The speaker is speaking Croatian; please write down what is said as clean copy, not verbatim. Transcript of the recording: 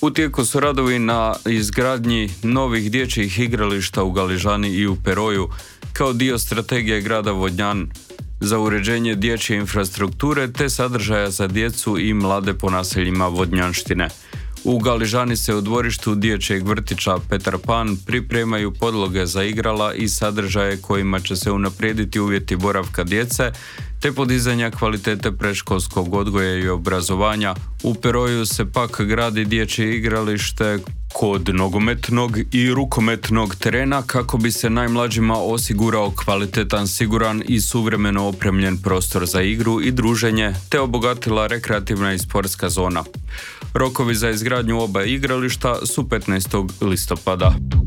U tijeku su radovi na izgradnji novih dječjih igrališta u Galižani i u Peroju kao dio strategije grada Vodnjan za uređenje dječje infrastrukture te sadržaja za djecu i mlade po naseljima Vodnjanštine. U Galižani se u dvorištu dječjeg vrtića Petar Pan pripremaju podloge za igrala i sadržaje kojima će se unaprijediti uvjeti boravka djece te podizanja kvalitete predškolskog odgoja i obrazovanja. U Peroju se pak gradi dječje igralište kod nogometnog i rukometnog terena kako bi se najmlađima osigurao kvalitetan, siguran i suvremeno opremljen prostor za igru i druženje te obogatila rekreativna i sportska zona. Rokovi za izgradnju oba igrališta su 15. listopada.